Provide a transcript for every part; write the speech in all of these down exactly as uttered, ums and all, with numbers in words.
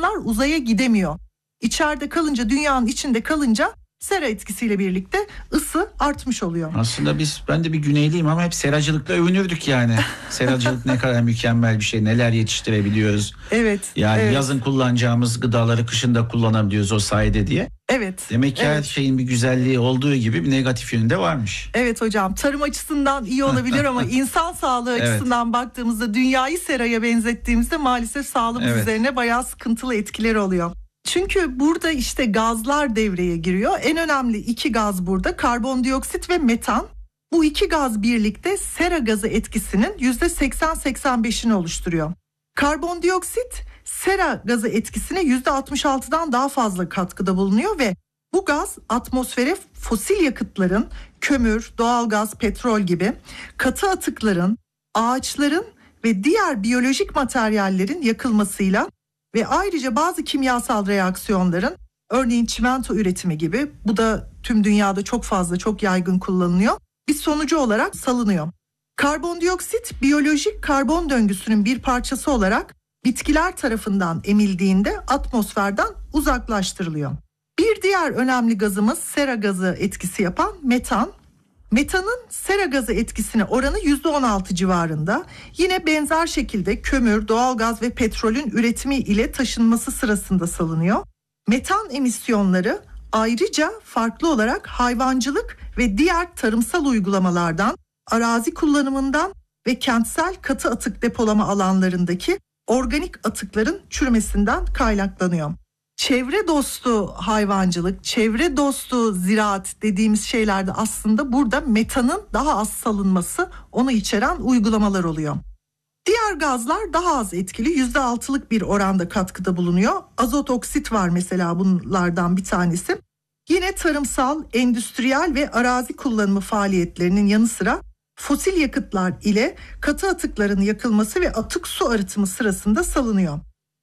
insanlar uzaya gidemiyor. İçeride kalınca, dünyanın içinde kalınca sera etkisiyle birlikte ısı artmış oluyor. Aslında biz, ben de bir güneyliyim ama hep seracılıkla övünürdük yani. Seracılık ne kadar mükemmel bir şey, neler yetiştirebiliyoruz. Evet. Yani evet. yazın kullanacağımız gıdaları kışın da kullanabiliyoruz o sayede diye. Evet. Demek ki evet. her şeyin bir güzelliği olduğu gibi bir negatif yönü de varmış. Evet hocam, tarım açısından iyi olabilir ama insan sağlığı evet. açısından baktığımızda, dünyayı seraya benzettiğimizde maalesef sağlığımız evet. üzerine bayağı sıkıntılı etkileri oluyor. Çünkü burada işte gazlar devreye giriyor. En önemli iki gaz burada karbondioksit ve metan. Bu iki gaz birlikte sera gazı etkisinin yüzde seksen seksen beşini oluşturuyor. Karbondioksit sera gazı etkisine yüzde altmış altıdan daha fazla katkıda bulunuyor ve bu gaz atmosfere fosil yakıtların, kömür, doğalgaz, petrol gibi katı atıkların, ağaçların ve diğer biyolojik materyallerin yakılmasıyla ve ayrıca bazı kimyasal reaksiyonların, örneğin çimento üretimi gibi, bu da tüm dünyada çok fazla, çok yaygın kullanılıyor, bir sonucu olarak salınıyor. Karbondioksit biyolojik karbon döngüsünün bir parçası olarak bitkiler tarafından emildiğinde atmosferden uzaklaştırılıyor. Bir diğer önemli gazımız sera gazı etkisi yapan metan. Metanın sera gazı etkisine oranı yüzde on altı civarında. Yine benzer şekilde kömür, doğalgaz ve petrolün üretimi ile taşınması sırasında salınıyor. Metan emisyonları ayrıca farklı olarak hayvancılık ve diğer tarımsal uygulamalardan, arazi kullanımından ve kentsel katı atık depolama alanlarındaki organik atıkların çürümesinden kaynaklanıyor. Çevre dostu hayvancılık, çevre dostu ziraat dediğimiz şeylerde aslında burada metanın daha az salınması, onu içeren uygulamalar oluyor. Diğer gazlar daha az etkili, yüzde altılık bir oranda katkıda bulunuyor. Azot oksit var mesela, bunlardan bir tanesi. Yine tarımsal, endüstriyel ve arazi kullanımı faaliyetlerinin yanı sıra fosil yakıtlar ile katı atıkların yakılması ve atık su arıtımı sırasında salınıyor.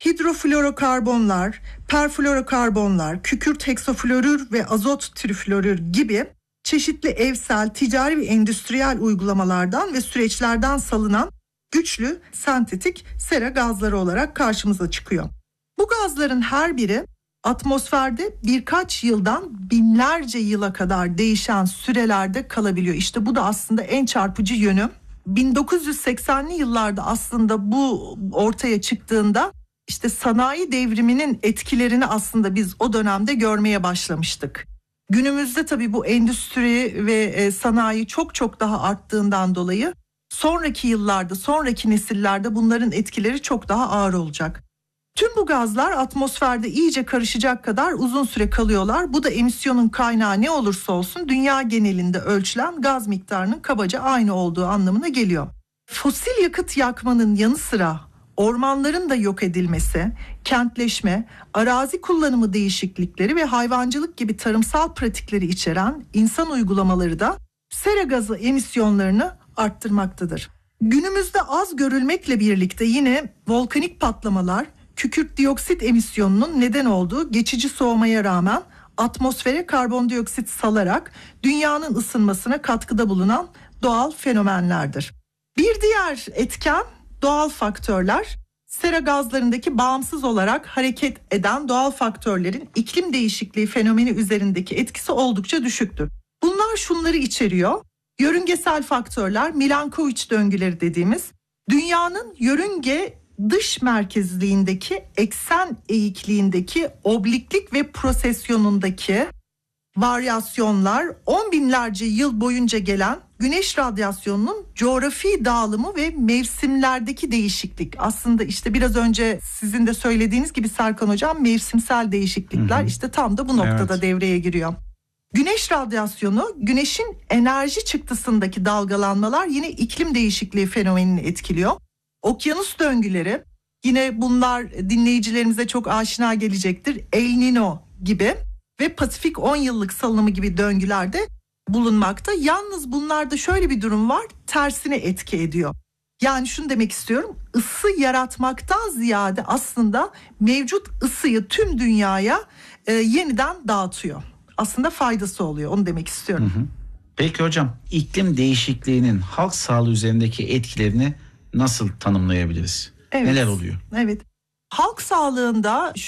Hidroflorokarbonlar, perfluorokarbonlar, kükürt heksaflorür ve azot triflorür gibi çeşitli evsel, ticari ve endüstriyel uygulamalardan ve süreçlerden salınan güçlü sentetik sera gazları olarak karşımıza çıkıyor. Bu gazların her biri atmosferde birkaç yıldan binlerce yıla kadar değişen sürelerde kalabiliyor. İşte bu da aslında en çarpıcı yönü. bin dokuz yüz seksenli yıllarda aslında bu ortaya çıktığında işte sanayi devriminin etkilerini aslında biz o dönemde görmeye başlamıştık. Günümüzde tabii bu endüstri ve sanayi çok çok daha arttığından dolayı sonraki yıllarda, sonraki nesillerde bunların etkileri çok daha ağır olacak. Tüm bu gazlar atmosferde iyice karışacak kadar uzun süre kalıyorlar. Bu da emisyonun kaynağı ne olursa olsun dünya genelinde ölçülen gaz miktarının kabaca aynı olduğu anlamına geliyor. Fosil yakıt yakmanın yanı sıra ormanların da yok edilmesi, kentleşme, arazi kullanımı değişiklikleri ve hayvancılık gibi tarımsal pratikleri içeren insan uygulamaları da sera gazı emisyonlarını arttırmaktadır. Günümüzde az görülmekle birlikte yine volkanik patlamalar, kükürt dioksit emisyonunun neden olduğu geçici soğumaya rağmen atmosfere karbondioksit salarak dünyanın ısınmasına katkıda bulunan doğal fenomenlerdir. Bir diğer etken doğal faktörler. Sera gazlarındaki bağımsız olarak hareket eden doğal faktörlerin iklim değişikliği fenomeni üzerindeki etkisi oldukça düşüktür. Bunlar şunları içeriyor: yörüngesel faktörler, Milankovic döngüleri dediğimiz, dünyanın yörünge dış merkezliğindeki eksen eğikliğindeki obliklik ve prosesyonundaki varyasyonlar, on binlerce yıl boyunca gelen güneş radyasyonunun coğrafi dağılımı ve mevsimlerdeki değişiklik. Aslında işte biraz önce sizin de söylediğiniz gibi Serkan Hocam, mevsimsel değişiklikler hı hı. işte tam da bu noktada evet. devreye giriyor. Güneş radyasyonu, güneşin enerji çıktısındaki dalgalanmalar yine iklim değişikliği fenomenini etkiliyor. Okyanus döngüleri, yine bunlar dinleyicilerimize çok aşina gelecektir. El Niño gibi ve Pasifik on yıllık salınımı gibi döngülerde bulunmakta. Yalnız bunlarda şöyle bir durum var, tersine etki ediyor. Yani şunu demek istiyorum, ısı yaratmaktan ziyade aslında mevcut ısıyı tüm dünyaya e, yeniden dağıtıyor. Aslında faydası oluyor, onu demek istiyorum. Hı hı. Peki hocam, iklim değişikliğinin halk sağlığı üzerindeki etkilerini nasıl tanımlayabiliriz? Evet. Neler oluyor? Evet. Halk sağlığında